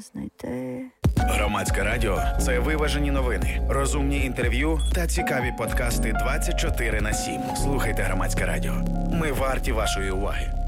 знайти. Громадське радіо – це виважені новини, розумні інтерв'ю та цікаві подкасти 24/7. Слухайте Громадське радіо. Ми варті вашої уваги.